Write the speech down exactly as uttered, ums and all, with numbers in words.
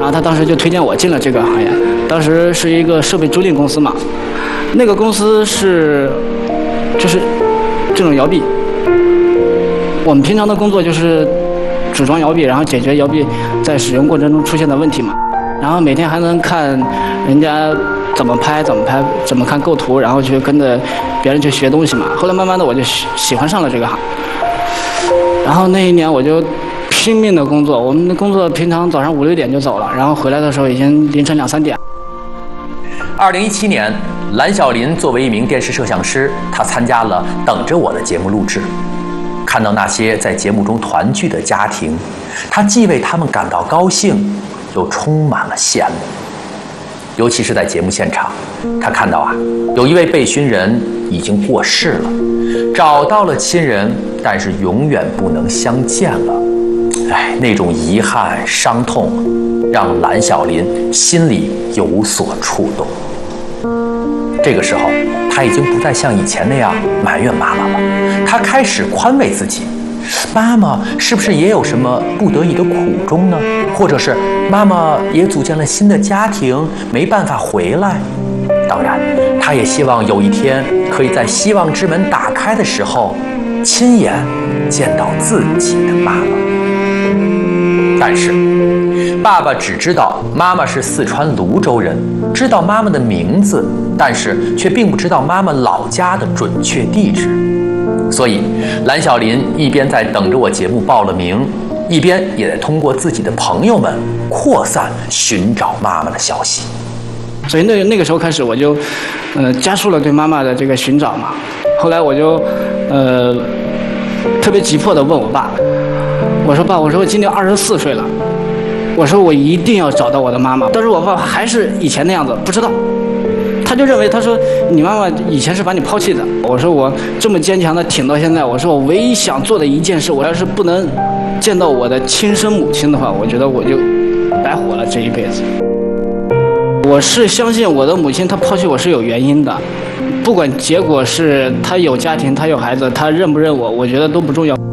然后他当时就推荐我进了这个行业。当时是一个设备租赁公司嘛，那个公司是就是这种摇臂。我们平常的工作就是组装摇臂，然后解决摇臂在使用过程中出现的问题嘛。然后每天还能看人家怎么拍、怎么拍、怎么看构图，然后去跟着别人去学东西嘛。后来慢慢的我就喜喜欢上了这个行。然后那一年我就拼命的工作，我们的工作平常早上五六点就走了，然后回来的时候已经凌晨两三点。 二零一七年，蓝小林作为一名电视摄像师，他参加了《等着我》的节目录制。看到那些在节目中团聚的家庭，他既为他们感到高兴，又充满了羡慕。尤其是在节目现场，他看到啊，有一位被寻人已经过世了，找到了亲人，但是永远不能相见了。哎，那种遗憾、伤痛，让蓝小林心里有所触动。这个时候，他已经不再像以前那样埋怨妈妈了，他开始宽慰自己。妈妈是不是也有什么不得已的苦衷呢？或者是妈妈也组建了新的家庭，没办法回来？当然，他也希望有一天可以在希望之门打开的时候，亲眼见到自己的妈妈。但是，爸爸只知道妈妈是四川泸州人，知道妈妈的名字，但是却并不知道妈妈老家的准确地址。所以，蓝小林一边在等着我节目报了名，一边也在通过自己的朋友们扩散寻找妈妈的消息。 所以那那个时候开始，我就，呃，加速了对妈妈的这个寻找嘛。后来我就，呃，特别急迫地问我爸，我说爸，我说我今年二十四岁了，我说我一定要找到我的妈妈。但是我爸还是以前那样子，不知道。他就认为，他说你妈妈以前是把你抛弃的。我说我这么坚强的挺到现在，我说我唯一想做的一件事，我要是不能见到我的亲生母亲的话，我觉得我就白活了这一辈子。我是相信我的母亲，她抛弃我是有原因的，不管结果是她有家庭，她有孩子，她认不认我，我觉得都不重要。